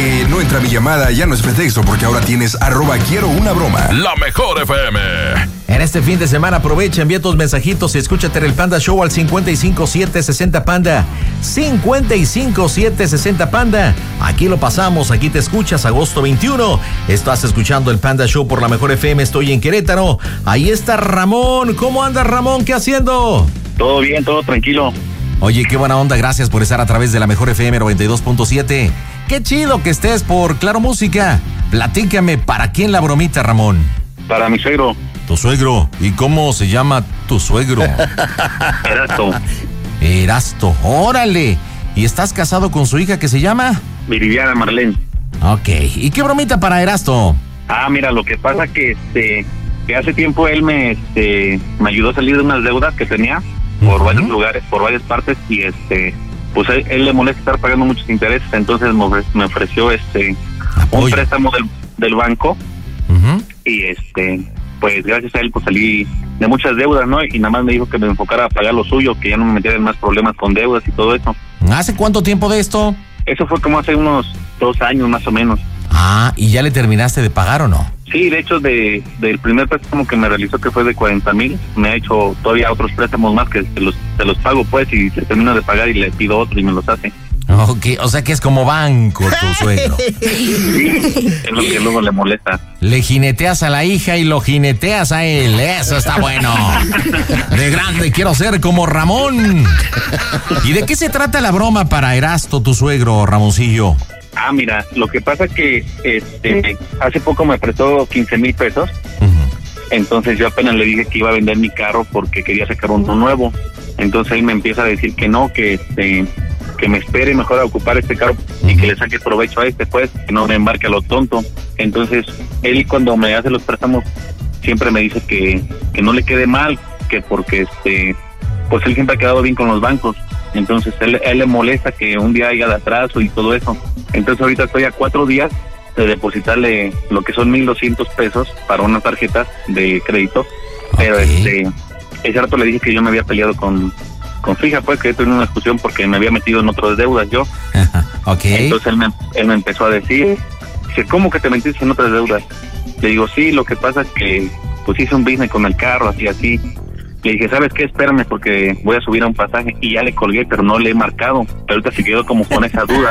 que no entra mi llamada ya no es pretexto, porque ahora tienes @QuieroUnaBroma. La Mejor FM. En este fin de semana aprovecha, envía tus mensajitos y escúchate el Panda Show al 55760 Panda. 55760 Panda. Aquí lo pasamos, aquí te escuchas, agosto 21. Estás escuchando el Panda Show por La Mejor FM, estoy en Querétaro. Ahí está Ramón. ¿Cómo andas, Ramón? ¿Qué haciendo? Todo bien, todo tranquilo. Oye, qué buena onda, gracias por estar a través de La Mejor FM 92.7. Qué chido que estés por Claro Música. Platícame, ¿para quién la bromita, Ramón? Para mi suegro. Tu suegro. ¿Y cómo se llama tu suegro? Erasto. Erasto, órale. ¿Y estás casado con su hija que se llama? Viridiana Marlene. Ok, ¿y qué bromita para Erasto? Mira, lo que pasa que que hace tiempo él me ayudó a salir de unas deudas que tenía por varios lugares, por varias partes, y pues él le molesta estar pagando muchos intereses, entonces me ofreció un préstamo del banco. Y pues gracias a él pues salí de muchas deudas, ¿no? Y nada más me dijo que me enfocara a pagar lo suyo, que ya no me metiera en más problemas con deudas y todo eso. ¿Hace cuánto tiempo de esto? Eso fue como hace unos 2 años más o menos. ¿Y ya le terminaste de pagar o no? Sí, de hecho del primer préstamo que me realizó, que fue de 40,000, me ha hecho todavía otros préstamos más que se los pago pues, y le termino de pagar y le pido otro y me los hace. Ok, o sea que es como banco tu suegro. Sí, es lo que luego le molesta. Le jineteas a la hija y lo jineteas a él. Eso está bueno. De grande quiero ser como Ramón. ¿Y de qué se trata la broma para Erasto, tu suegro, Ramoncillo? Mira, lo que pasa es que hace poco me prestó 15,000 pesos. Entonces yo apenas le dije que iba a vender mi carro porque quería sacar uno nuevo. Entonces él me empieza a decir que no, que me espere mejor a ocupar este carro y que le saque provecho a pues, que no me embarque a lo tonto. Entonces él, cuando me hace los préstamos, siempre me dice que no le quede mal, que porque pues él siempre ha quedado bien con los bancos. Entonces él le molesta que un día haya de atraso y todo eso. Entonces ahorita estoy a 4 días de depositarle lo que son 1,200 pesos para una tarjeta de crédito. Pero ese rato le dije que yo me había peleado con Fija, pues, que he tenido una discusión porque me había metido en otras deudas yo. Entonces él me empezó a decir, dice, ¿cómo que te metiste en otras deudas? Le digo, sí, lo que pasa es que pues hice un business con el carro, así. Le dije, ¿sabes qué? Espérame porque voy a subir a un pasaje, y ya le colgué, pero no le he marcado. Pero ahorita se quedó como con esa duda.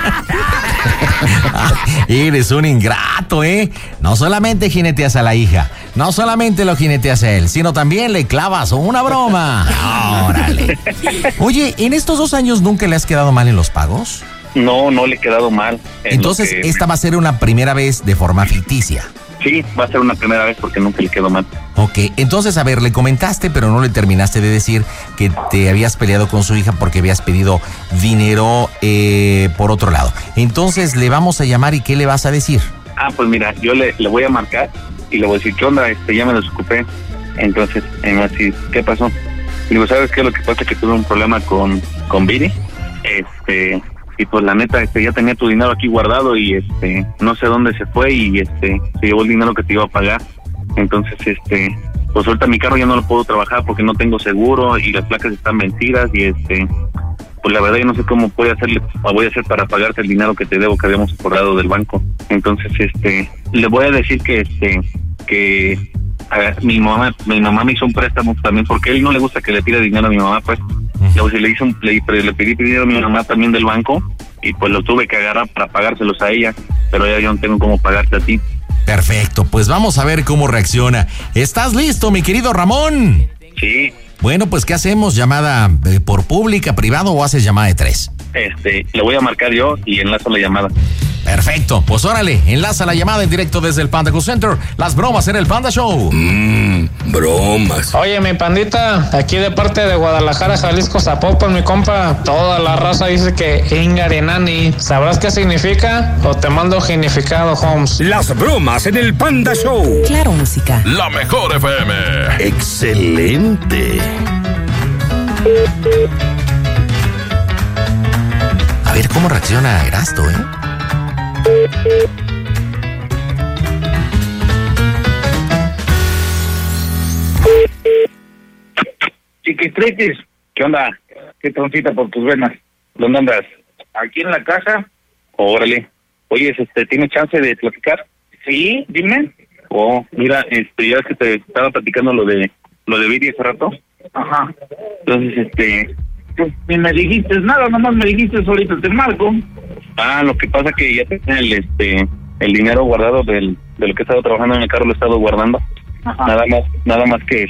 Eres un ingrato, ¿eh? No solamente jineteas a la hija, no solamente lo jineteas a él, sino también le clavas una broma. Órale. Oye, ¿en estos 2 años nunca le has quedado mal en los pagos? No le he quedado mal. Entonces, esta va a ser una primera vez de forma ficticia. Sí, va a ser una primera vez porque nunca le quedó mal. Ok, entonces, a ver, le comentaste, pero no le terminaste de decir que te habías peleado con su hija porque habías pedido dinero por otro lado. Entonces, le vamos a llamar y ¿qué le vas a decir? Pues mira, yo le voy a marcar y le voy a decir, ¿qué onda? Ya me desocupé. Entonces, me va a decir, ¿qué pasó? Digo, ¿sabes qué? Lo que pasa es que tuve un problema con Viri. Y pues la neta, ya tenía tu dinero aquí guardado y no sé dónde se fue y se llevó el dinero que te iba a pagar. Entonces, pues ahorita mi carro ya no lo puedo trabajar porque no tengo seguro y las placas están vencidas y pues la verdad yo no sé cómo voy a hacer para pagarte el dinero que te debo, que habíamos acordado del banco. Entonces, le voy a decir que mi mamá me hizo un préstamo también, porque a él no le gusta que le pida dinero a mi mamá, pues. Le pedí dinero a mi mamá también del banco y pues lo tuve que agarrar para pagárselos a ella, pero ya yo no tengo cómo pagarte a ti. Perfecto, pues vamos a ver cómo reacciona. ¿Estás listo, mi querido Ramón? Sí. Bueno, pues ¿qué hacemos? ¿Llamada por pública, privado o haces llamada de 3? Le voy a marcar yo y enlazo la llamada. Perfecto, pues órale, enlaza la llamada en directo desde el Panda Cool Center. Las bromas en el Panda Show. Bromas. Oye, mi pandita, aquí de parte de Guadalajara, Jalisco, Zapopan, mi compa, toda la raza dice que Ingarenani. ¿Sabrás qué significa? ¿O te mando genificado, Holmes? Las bromas en el Panda Show. Claro Música. La Mejor FM. Excelente. A ver cómo reacciona Erasto, ¿eh? Chiquistriquis, ¿qué onda? ¿Qué troncita por tus venas? ¿Dónde andas? ¿Aquí en la casa? Órale. Oye, ¿tienes chance de platicar? Sí, dime. Oh, mira, ya es que te estaba platicando lo de Viri hace rato. Ajá. Entonces, pues ni me dijiste nada, nomás me dijiste solito te marco. Lo que pasa que ya tenía el dinero guardado de lo que he estado trabajando en el carro, lo he estado guardando. Ajá. Nada más que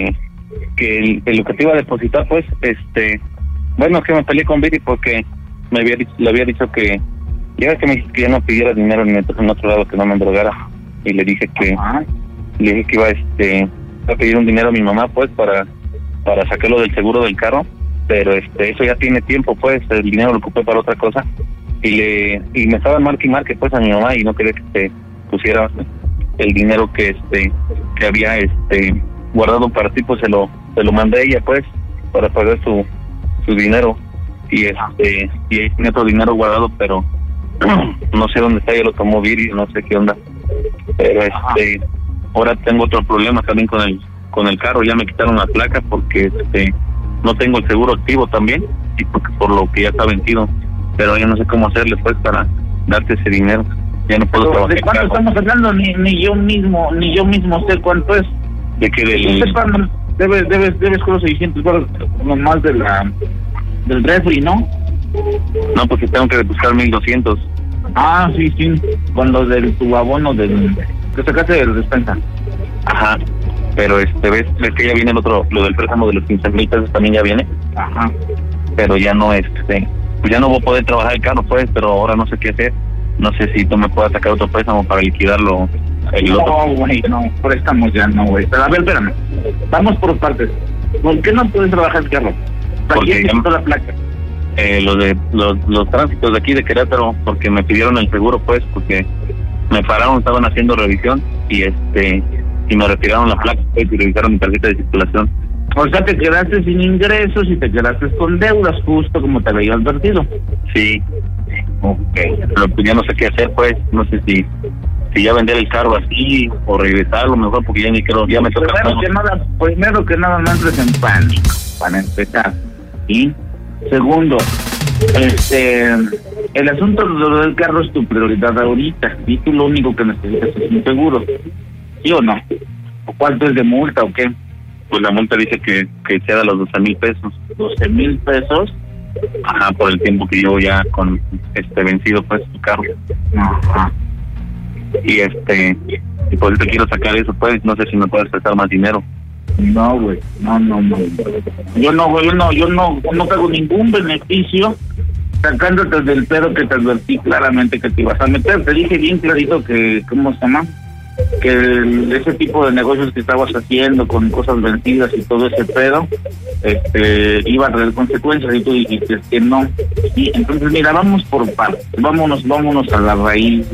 que lo que te iba a depositar, pues, bueno, que me peleé con Viri porque le había dicho que ya ves que me dijiste que ya no pidiera dinero en otro lado, que no me endrogara, y le dije que iba a pedir un dinero a mi mamá, pues, para sacarlo del seguro del carro, pero eso ya tiene tiempo, pues, el dinero lo ocupé para otra cosa, y me estaban marque pues a mi mamá, y no quería que se pusiera el dinero que había guardado para ti, pues se lo mandé a ella, pues, para pagar su dinero, y ahí tiene otro dinero guardado, pero no sé dónde está, ya lo tomó Viri, no sé qué onda, pero ahora tengo otro problema también con el carro, ya me quitaron la placa porque no tengo el seguro activo también, y porque por lo que ya está vencido, pero ya no sé cómo hacerle, pues, para darte ese dinero. Ya no puedo trabajar. ¿De cuánto estamos hablando? Ni yo mismo sé cuánto es. ¿De qué? Debes con los 600 dólares nomás del refri, ¿no? No, porque tengo que buscar 1,200. Ah, sí, con lo del tu abono que sacaste de la despensa. Ajá, pero ves que ya viene lo del préstamo de los 15,000 pesos, también ya viene. Ajá. Pero ya no pues ya no voy a poder trabajar el carro, pues, pero ahora no sé qué hacer. No sé si tú me puedas sacar otro préstamo para liquidarlo. No, güey, no, préstamos ya no, güey. Pero a ver, espérame. Vamos por partes. ¿Por qué no puedes trabajar el carro? Porque ya la placa. Los tránsitos de aquí de Querétaro, porque me pidieron el seguro, pues, porque me pararon, estaban haciendo revisión y me retiraron la placa, pues, y revisaron mi tarjeta de circulación. O sea, te quedaste sin ingresos y te quedaste con deudas, justo como te había advertido. Sí. Okay. Pero pues ya no sé qué hacer, pues, no sé si ya vender el carro así o regresarlo mejor, porque ya me toca. Primero que nada, no entres en pánico, para empezar. Y segundo, el asunto del carro es tu prioridad ahorita, y tú lo único que necesitas es un seguro, ¿sí o no? ¿O cuánto es de multa o qué? Pues la multa dice que sea de los 12,000 pesos. 12,000 pesos. Ajá, por el tiempo que llevo ya con vencido, pues, tu carro. Ajá. Y por eso quiero sacar eso, pues, no sé si me puedes prestar más dinero. No, güey, no. Yo no pago ningún beneficio sacándote del pedo que te advertí claramente que te ibas a meter. Te dije bien clarito que, ¿cómo se llama? Que ese tipo de negocios que estabas haciendo con cosas vencidas y todo ese pedo, iba a tener consecuencias, y tú dijiste que no. Y entonces, mira, vamos por partes, vámonos a la raíz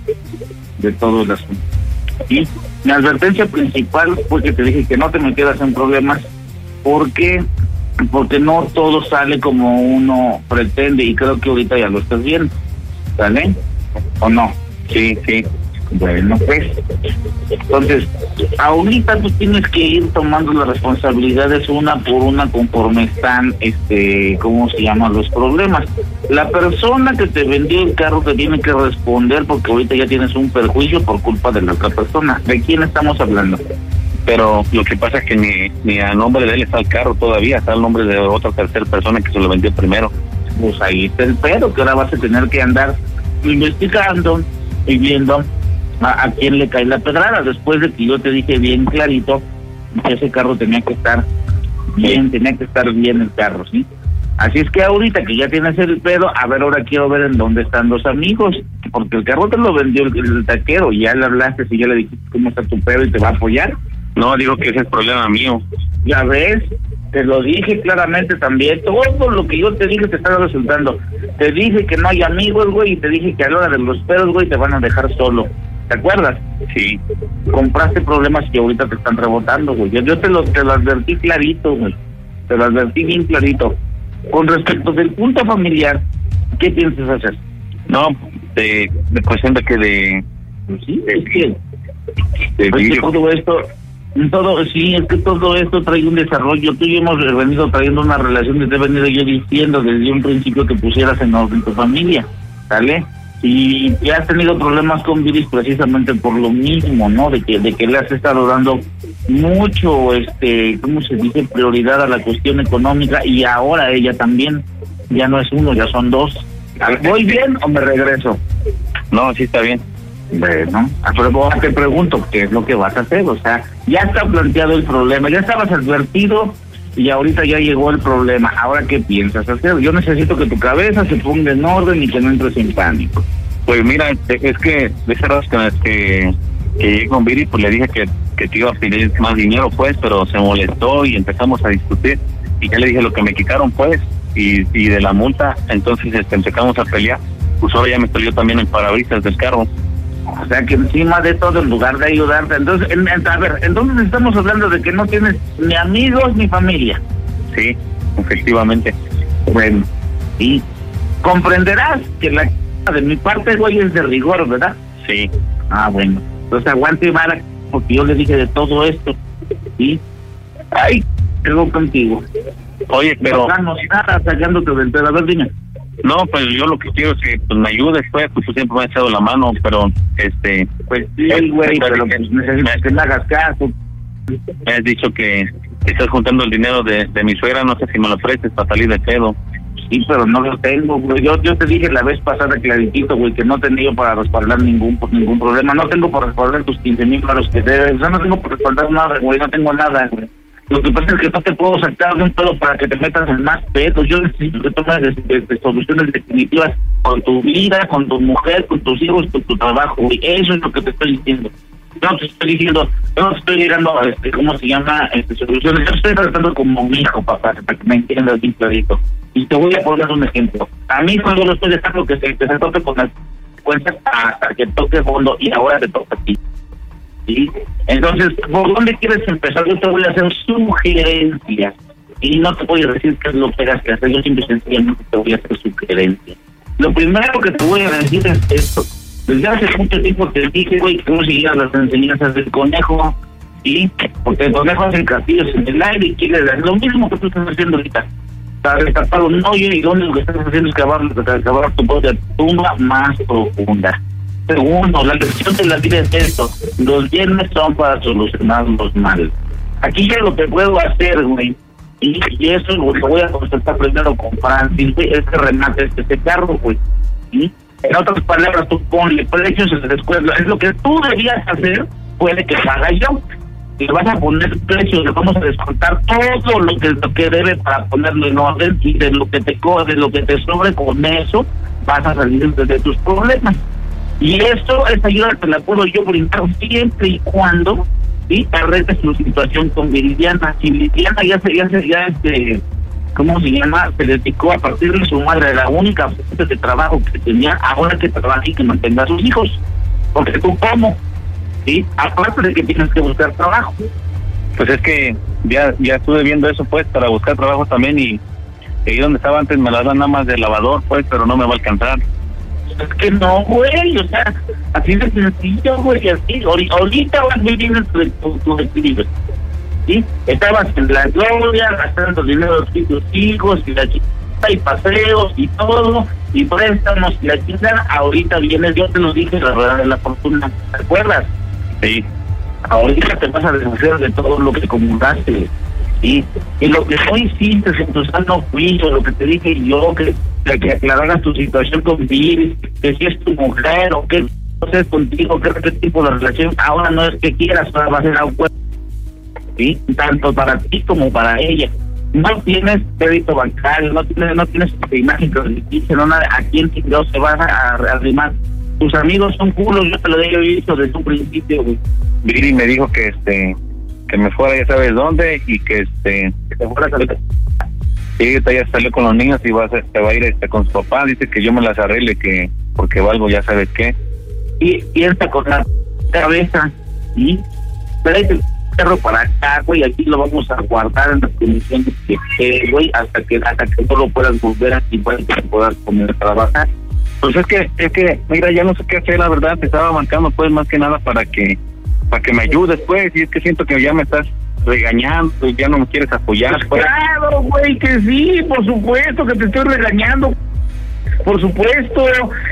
de todo el asunto. Y mi advertencia principal fue que te dije que no te metieras en problemas, porque no todo sale como uno pretende, y creo que ahorita ya lo estás viendo, ¿sale? ¿O no? Sí. Bueno, pues, entonces, ahorita tú tienes que ir tomando las responsabilidades una por una conforme están, ¿cómo se llaman los problemas? La persona que te vendió el carro te tiene que responder, porque ahorita ya tienes un perjuicio por culpa de la otra persona. ¿De quién estamos hablando? Pero lo que pasa es que ni a nombre de él está el carro todavía, está el nombre de otra tercera persona que se lo vendió primero. Pues ahí está el pedo, que ahora vas a tener que andar investigando y viendo a quién le cae la pedrada, después de que yo te dije bien clarito que ese carro tenía que estar bien el carro, ¿sí? Así es que ahorita que ya tienes el pedo, a ver, ahora quiero ver en dónde están los amigos, porque el carro te lo vendió el taquero, ya le hablaste y ya le dijiste cómo está tu pedo y te va a apoyar. No, digo que ese es problema mío. Ya ves, te lo dije claramente también, todo lo que yo te dije te está resultando. Te dije que no hay amigos, güey, y te dije que a la hora de los pedos, güey, te van a dejar solo. ¿Te acuerdas? Sí. Compraste problemas que ahorita te están rebotando, güey. Yo te lo advertí clarito, güey. Te lo advertí bien clarito. Con respecto del punto familiar, ¿qué piensas hacer? No, de cuestión de que sí, es que todo esto, es que todo esto trae un desarrollo. Tú y yo hemos venido trayendo una relación que te he venido yo diciendo desde un principio que pusieras en orden tu familia, ¿sale? Y has tenido problemas con Viris precisamente por lo mismo, ¿no? De que le has estado dando mucho, ¿cómo se dice? Prioridad a la cuestión económica, y ahora ella también, ya no es uno, ya son dos. ¿Voy bien o me regreso? No, sí está bien. Bueno, pero te pregunto, ¿qué es lo que vas a hacer? O sea, ya está planteado el problema, ya estabas advertido y ahorita ya llegó el problema. Ahora, ¿qué piensas hacer? Yo necesito que tu cabeza se ponga en orden y que no entres en pánico. Pues mira, es que de ese rato que llegué con Viri, pues le dije que te iba a pedir más dinero, pues, pero se molestó y empezamos a discutir, y ya le dije lo que me quitaron, pues, y de la multa. Entonces empezamos a pelear. Pues ahora ya me peleó también el parabrisas del carro. O sea, que encima de todo, en lugar de ayudarte, entonces, a ver, entonces estamos hablando de que no tienes ni amigos ni familia. Sí, efectivamente. Bueno, y comprenderás que la de mi parte, güey, es de rigor, ¿verdad? Sí. Ah, bueno, entonces aguante, vara, porque yo le dije de todo esto, ¿sí? Ay, quedo contigo. Oye, pero... No nada, sacándote del pedo, a ver, dime. No, pues yo lo que quiero es que pues me ayudes, pues tú siempre me has echado la mano, pero pues sí, güey, pero pues necesitas que me hagas caso. Me has dicho que estás juntando el dinero de mi suegra, no sé si me lo ofreces para salir de pedo. Sí, pero no lo tengo, güey. Yo te dije la vez pasada claritito, güey, que no tenía yo para respaldar ningún problema. No tengo por respaldar tus 15,000 euros que debes. O sea, no tengo por respaldar nada, güey. No tengo nada, güey. Lo que pasa es que no te puedo sacar de un pedo para que te metas en más pedos. Yo necesito que tomes soluciones definitivas con tu vida, con tu mujer, con tus hijos, con tu trabajo, güey. Eso es lo que te estoy diciendo. No te estoy diciendo, no te estoy llegando a, ¿cómo se llama? Soluciones. Yo estoy tratando como mi hijo, papá, para que me entiendas bien clarito. Y te voy a poner un ejemplo. A mí cuando lo estoy dejando que se toque con las consecuencias hasta que toque fondo, y ahora te toca a ti. ¿Sí? Entonces, ¿por dónde quieres empezar? Yo te voy a hacer sugerencias y no te voy a decir qué es lo que tengas que hacer. Yo simple y sencillamente te voy a hacer sugerencias. Lo primero que te voy a decir es esto. Desde hace mucho tiempo te dije, güey, que no siguieras las enseñanzas del conejo, ¿sí? Porque el conejo hace castillos en el aire y quiere dar lo mismo que tú estás haciendo ahorita. Para destapar un hoyo, y lo único que estás haciendo es cavar tu propia tumba más profunda. Segundo, la lección de la vida es esto: los bienes son para solucionar los males. Aquí ya lo que puedo hacer, güey, y eso es lo que voy a consultar primero con Francis, güey, es que remate este carro, güey, ¿sí? En otras palabras, tú ponle precios en la escuela. Es lo que tú debías hacer, puede que lo haga yo. Le vas a poner precios, le vamos a descontar todo lo que debe para ponerlo en orden, y de lo que te sobre, con eso vas a salir de tus problemas. Y esta ayuda te la puedo yo brindar siempre y cuando, ¿sí?, arregles tu situación con Viridiana. Si Viridiana ¿cómo se llama? Se dedicó a partir de su madre, la única fuente de trabajo que tenía, ahora que trabaje y que mantenga a sus hijos. Porque tú, ¿cómo? ¿Sí? Aparte de que tienes que buscar trabajo. Pues es que ya estuve viendo eso, pues, para buscar trabajo también, y ahí donde estaba antes me la dan nada más de lavador, pues, pero no me va a alcanzar. Es que no, güey, o sea, así de sencillo, güey, así. Ahorita vas viviendo tu equilibrio, ¿sí? Estabas en la gloria, gastando dinero de tus hijos, y la chica, y paseos, y todo, y préstamos, y la chica. Ahorita vienes, yo te lo dije, la rueda de la fortuna, ¿te acuerdas? Sí. Ahorita te vas a deshacer de todo lo que acumulaste, ¿sí? Y lo que no hiciste en tu sano juicio, lo que te dije yo, que aclararas tu situación con Viris, que si es tu mujer o qué es contigo, qué tipo de relación, ahora no es que quieras, ahora va a ser algo, ¿sí? Tanto para ti como para ella. No tienes crédito bancario, no tienes imagen crediticia, no nada. ¿A quién se van a arrimar? Tus amigos son culos, yo te lo he dicho desde un principio, güey. Viri me dijo que me fuera, ya sabes dónde, y que te fuera a salir. Sí, ya salió con los niños y se va a ir con su papá. Dice que yo me las arregle, que porque valgo ya sabes qué. Y piensa con la cabeza, ¿sí? Trae el perro para acá, güey, aquí lo vamos a guardar en las condiciones que güey, hasta que no lo puedas volver a activar y que puedas comer a trabajar. Pues es que, mira, ya no sé qué hacer, la verdad. Te estaba marcando, pues, más que nada para que me ayudes, pues, y es que siento que ya me estás regañando, ya no me quieres apoyar, pues. Claro, güey, que sí, por supuesto que te estoy regañando. Por supuesto,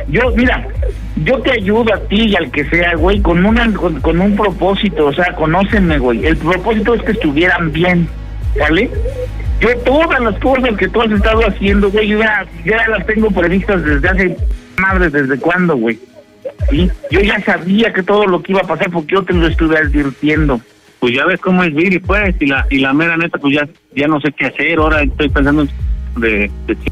yo te ayudo a ti y al que sea, güey, con un propósito, o sea, conóceme, güey. El propósito es que estuvieran bien, ¿vale? Yo todas las cosas que tú has estado haciendo, güey, ya las tengo previstas desde hace, madre, ¿desde cuándo, güey? ¿Sí? Yo ya sabía que todo lo que iba a pasar porque yo te lo estuve advirtiendo. Pues ya ves cómo es Viri, pues, y la mera neta, pues ya no sé qué hacer. Ahora estoy pensando de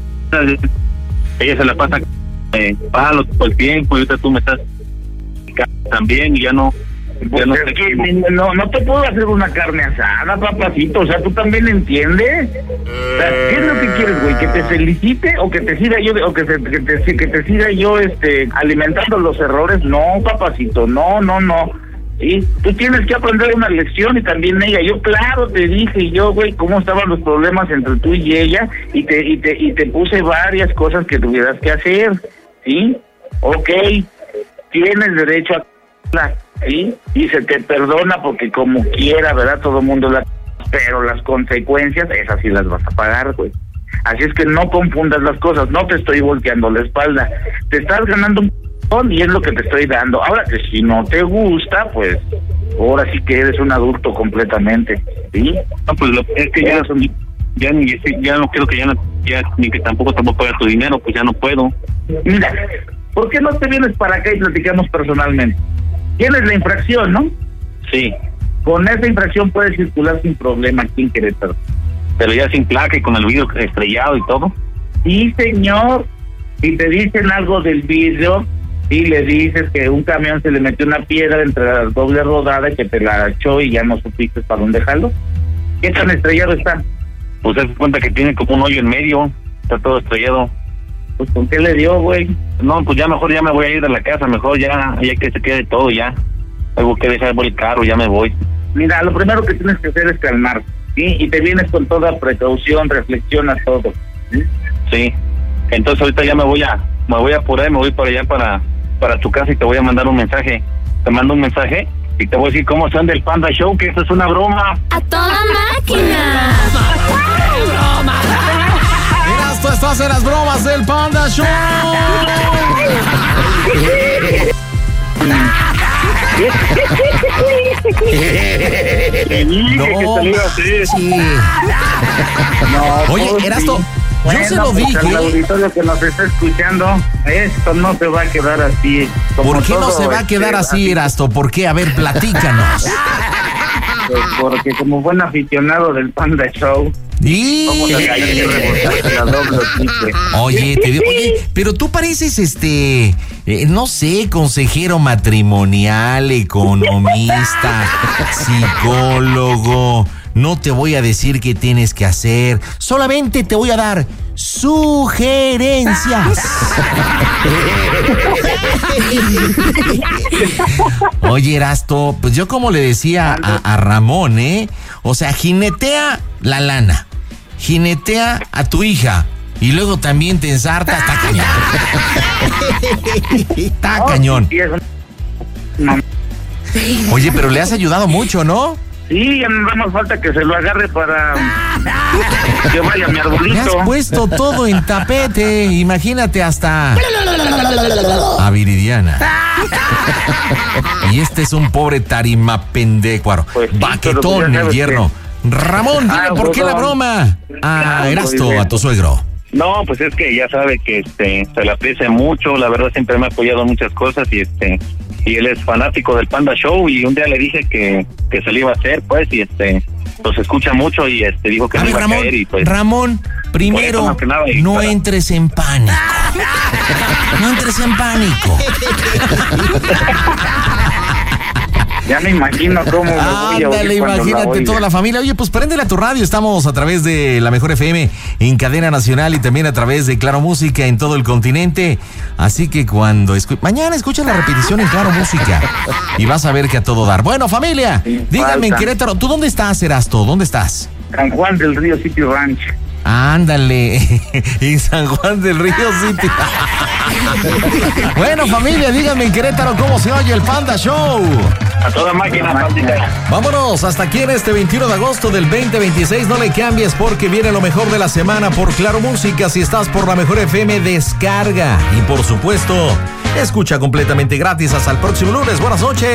ella se la pasa palos todo el tiempo, y ahorita tú me estás también, y ya no sé qué. No te puedo hacer una carne asada, papacito, o sea, tú también entiendes. O sea, ¿qué es lo que quieres, güey? ¿Que te felicite o que te siga yo, o que te siga yo alimentando los errores? No, papacito, no. ¿Sí? Tú tienes que aprender una lección, y también ella. Yo, claro, te dije yo, güey, cómo estaban los problemas entre tú y ella, y te puse varias cosas que tuvieras que hacer, ¿sí? Ok, tienes derecho a ¿sí? Y se te perdona porque como quiera, ¿verdad? Todo el mundo pero las consecuencias, esas sí las vas a pagar, güey. Así es que no confundas las cosas, no te estoy volteando la espalda. Te estás ganando un y es lo que te estoy dando. Ahora que si no te gusta, pues ahora sí que eres un adulto completamente, ¿sí? No, pues es que ya no quiero que ya ni que tampoco pagar tu dinero, pues ya no puedo. Mira, ¿por qué no te vienes para acá y platicamos personalmente? Tienes la infracción, ¿no? Sí. Con esa infracción puedes circular sin problema aquí en Querétaro. Pero ya sin placa y con el vidrio estrellado y todo. Sí, señor. Si te dicen algo del vidrio y le dices que un camión se le metió una piedra entre la doble rodada y que te la echó y ya no supiste para dónde dejarlo. ¿Qué tan estrellado está? Pues se cuenta que tiene como un hoyo en medio. Está todo estrellado. Pues ¿con qué le dio, güey? No, pues ya mejor ya me voy a ir de la casa. Mejor ya que se quede todo ya. Tengo que dejar el carro, ya me voy. Mira, lo primero que tienes que hacer es calmar, ¿sí? Y te vienes con toda precaución, reflexionas todo, ¿sí? Sí. Entonces ahorita ya me voy a apurar, me voy para allá para tu casa y te voy a mandar un mensaje. Te mando un mensaje y te voy a decir cómo son del Panda Show, que esto es una broma. ¡A toda máquina! Mira, esto estás en las bromas del Panda Show. Oye, Erasto, bueno, yo se lo dije. Al auditorio que nos está escuchando, esto no se va a quedar así. ¿Por qué no se va a quedar así, Erasto? ¿Por qué? A ver, platícanos. Pues porque como buen aficionado del Panda Show, Oye, pero tú pareces no sé, consejero matrimonial, economista, psicólogo. No te voy a decir qué tienes que hacer, solamente te voy a dar sugerencias. Oye, Erasto, pues yo como le decía a Ramón, o sea, jinetea la lana, jinetea a tu hija y luego también te ensarta, está cañón. Está cañón. Oye, pero le has ayudado mucho, ¿no? Sí, ya no da más falta que se lo agarre para que vaya mi arbolito. Me has puesto todo en tapete, imagínate hasta a Viridiana. Y este es un pobre tarima pendecuaro, pues sí, baquetón el yerno. Ramón, dime por qué la broma a Erasto, a tu suegro. No, pues es que ya sabe que se le aprecia mucho, la verdad siempre me ha apoyado en muchas cosas y él es fanático del Panda Show y un día le dije que se le iba a hacer, pues, y pues escucha mucho y dijo que no iba a caer y pues... Ramón, primero, no entres en pánico. No entres en pánico. Ya me imagino cómo. Ándale, imagínate toda la familia. Oye, pues préndele a tu radio. Estamos a través de La Mejor FM en cadena nacional y también a través de Claro Música en todo el continente. Así que cuando mañana escucha la repetición en Claro Música y vas a ver que a todo dar. Bueno, familia, díganme en Querétaro, ¿tú dónde estás, Erasto? ¿Dónde estás? San Juan del Río City Ranch. Ándale, en San Juan del Río City. Bueno, familia, díganme en Querétaro cómo se oye el Panda Show. A toda máquina, pandita. Vámonos, hasta aquí en este 21 de agosto del 2026. No le cambies porque viene lo mejor de la semana por Claro Música. Si estás por la Mejor FM, descarga. Y por supuesto, escucha completamente gratis. Hasta el próximo lunes. Buenas noches.